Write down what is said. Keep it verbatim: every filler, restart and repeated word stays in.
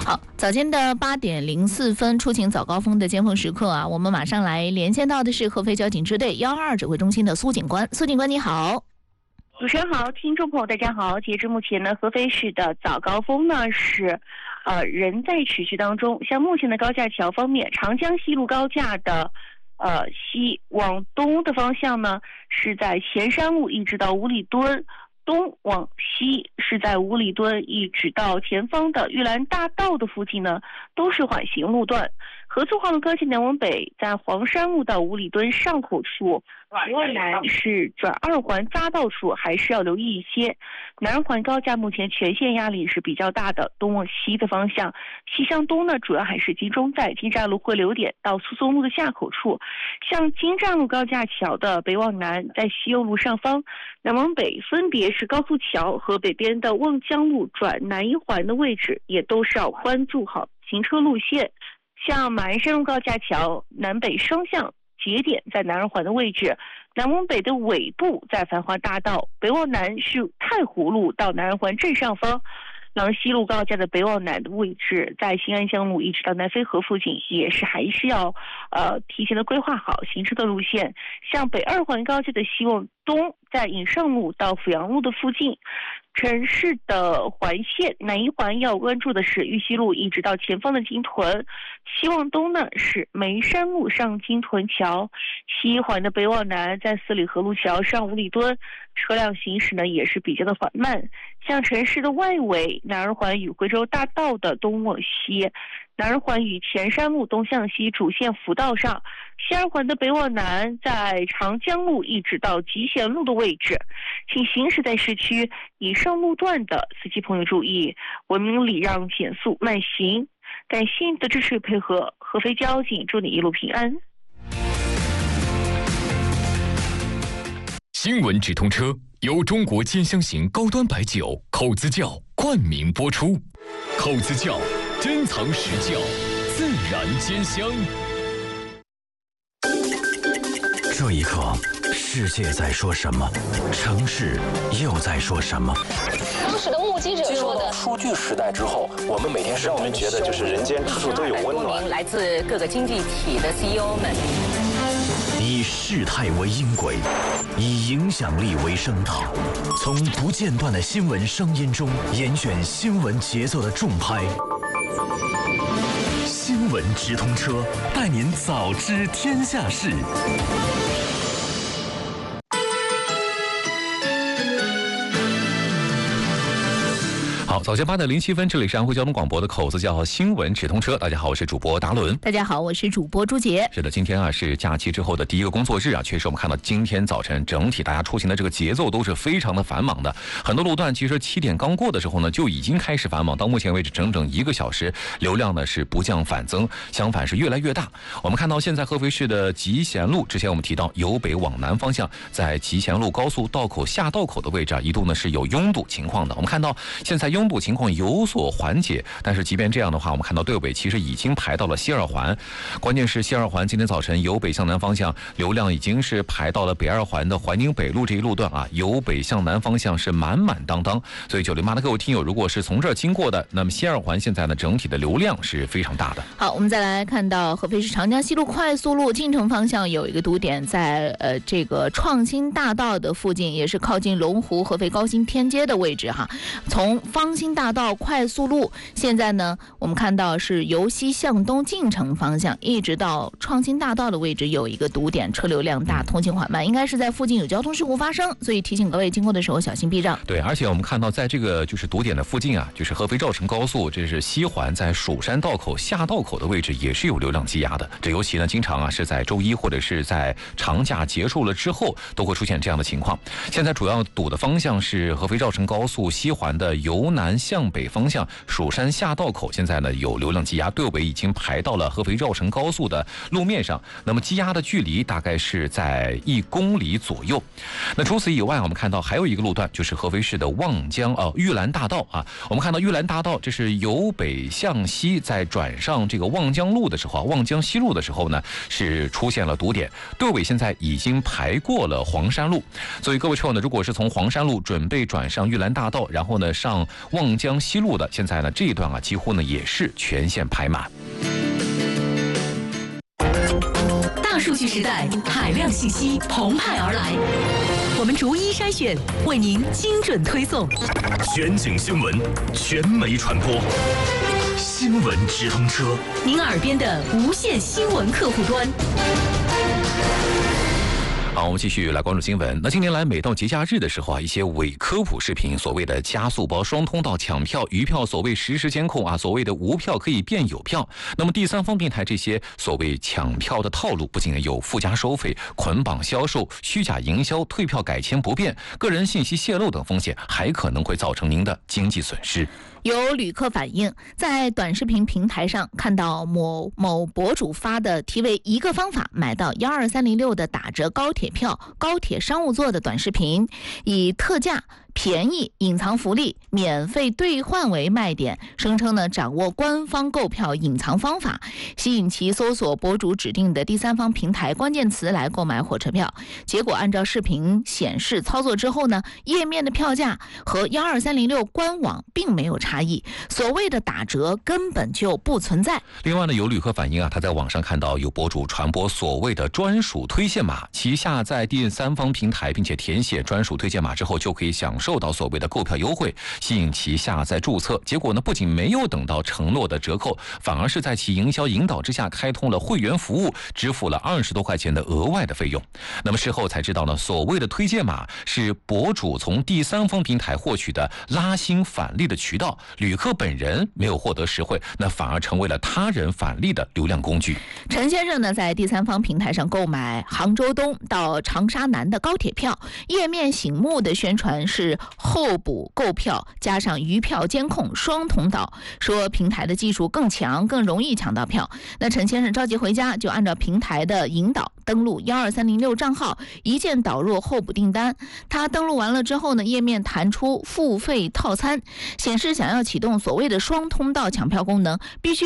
好，早间的八点零四分，出行早高峰的尖峰时刻啊，我们马上来连线到的是合肥交警支队幺二指挥中心的苏警官。苏警官你好。 主持人好，听众朋友大家好。截至目前呢，合肥市的早高峰呢是，呃，仍在持续当中。像目前的高架桥方面，长江西路高架的，呃，西往东的方向呢，是在前山路一直到五里墩。东往西是在五里墩一直到前方的玉兰大道的附近呢，都是缓行路段。合作化路高架南往北，在黄山路到五里墩上口处，北往南是转二环匝道处，还是要留意一些。南环高架目前全线压力是比较大的，东往西的方向，西向东呢，主要还是集中在金站路汇流点到苏松路的下口处。像金站路高架桥的北往南，在西右路上方，南往北分别是高速桥和北边的望江路转南一环的位置，也都是要关注好行车路线。像马鞍山路高架桥南北双向节点在南二环的位置，南往北的尾部在繁华大道，北往南是太湖路到南二环正上方。廊西路高架的北往南的位置，在新安乡路一直到南飞河附近，也是还是要呃提前的规划好行车的路线。像北二环高架的西往东，在引盛路到阜阳路的附近。城市的环线南一环要关注的是玉溪路一直到前方的金屯，西往东呢是眉山路上金屯桥，西一环的北往南在四里河路桥上五里墩，车辆行驶呢也是比较的缓慢。像城市的外围，南二环与惠州大道的东往西，南二环与前山路东向西主线辅道上，西二环的北往南在长江路一直到集贤路的位置。请行驶在市区以上路段的司机朋友注意，文明礼让，减速慢行。感谢你的支持配合，合肥交警祝你一路平安。 新闻直通车由中国尖香型高端白酒口子窖冠名播出，口子窖珍藏实窖，自然兼香。 这一刻，世界在说什么？城市又在说什么？ 当时的目击者说的， 数据时代之后，我们每天让我们觉得就是人间处处都有温暖。 来自各个经济体的 C E O 们， 以事态为音轨，以影响力为声道，从不间断的新闻声音中严选新闻节奏的重拍。新闻直通车，带您早知天下事。 好，早间八点零七分，这里是安徽交通广播的口子窖新闻直通车。大家好，我是主播达伦。 大家好，我是主播朱杰。 是的，今天啊是假期之后的第一个工作日啊，确实我们看到今天早晨整体大家出行的这个节奏都是非常的繁忙的，很多路段其实七点刚过的时候呢就已经开始繁忙，到目前为止整整一个小时，流量呢是不降反增，相反是越来越大。我们看到现在合肥市的集贤路，之前我们提到由北往南方向，在集贤路高速道口下道口的位置啊，一度呢是有拥堵情况的。我们看到现在拥堵情况有所缓解，但是即便这样的话，我们看到队尾其实已经排到了西二环，关键是西二环今天早晨由北向南方向流量已经是排到了北二环的怀宁北路这一路段啊，由北向南方向是满满当当。所以九零八的各位听友，如果是从这儿经过的，那么西二环现在呢整体的流量是非常大的。 好，我们再来看到合肥市长江西路快速路进城方向有一个堵点，在呃这个创新大道的附近，也是靠近龙湖合肥高新天街的位置哈。从方兴大道快速路，现在呢我们看到是由西向东进城方向，一直到创新大道的位置有一个堵点，车流量大，通行缓慢，应该是在附近有交通事故发生，所以提醒各位经过的时候小心避让。 对，而且我们看到在这个就是堵点的附近啊，就是合肥绕城高速，这是西环在蜀山道口下道口的位置也是有流量积压的。这尤其呢经常啊是在周一或者是在长假结束了之后都会出现这样的情况。现在主要堵的方向是合肥绕城高速西环的由南向北方向蜀山下道口，现在呢有流量积压，队尾已经排到了合肥绕城高速的路面上，那么积压的距离大概是在一公里左右。那除此以外，我们看到还有一个路段，就是合肥市的望江啊玉兰大道啊。我们看到玉兰大道，这是由北向西，在转上这个望江路的时候啊，望江西路的时候呢，是出现了堵点，队尾现在已经排过了黄山路。所以各位车友呢，如果是从黄山路准备转上玉兰大道，然后呢上望望江西路的，现在呢这一段啊几乎呢也是全线排满。 大数据时代，海量信息澎湃而来，我们逐一筛选，为您精准推送。 全景新闻，全媒传播，新闻直通车， 您耳边的无线新闻客户端。 好，我们继续来关注新闻。那近年来，每到节假日的时候啊，一些伪科普视频，所谓的加速包、双通道抢票、余票，所谓实时监控啊，所谓的无票可以变有票。那么第三方平台这些所谓抢票的套路，不仅有附加收费、捆绑销售、虚假营销、退票改签不变、个人信息泄露等风险，还可能会造成您的经济损失。 有旅客反映，在短视频平台上看到某某博主发的题为一个方法买到一二三零六的打折高铁票、高铁商务座的短视频，以特价、便宜、隐藏福利、免费兑换为卖点，声称呢掌握官方购票隐藏方法，吸引其搜索博主指定的第三方平台关键词来购买火车票。结果按照视频显示操作之后呢，页面的票价和一二三零六官网并没有差异，所谓的打折根本就不存在。 另外呢，有旅客反映啊，他在网上看到有博主传播所谓的专属推荐码，其下载第三方平台并且填写专属推荐码之后，就可以享受到所谓的购票优惠，吸引其下载注册。结果呢，不仅没有等到承诺的折扣，反而是在其营销引导之下开通了会员服务，支付了二十多块钱的额外的费用。那么事后才知道呢，所谓的推荐码是博主从第三方平台获取的拉新返利的渠道，旅客本人没有获得实惠，那反而成为了他人返利的流量工具。 陈先生呢，在第三方平台上购买杭州东到长沙南的高铁票，页面醒目的宣传是候补购票加上余票监控双通道，说平台的技术更强，更容易抢到票。那陈先生着急回家，就按照平台的引导登录一二三零六账号，一键导入候补订单。他登录完了之后呢，页面弹出付费套餐，显示想要启动所谓的双通道抢票功能，必须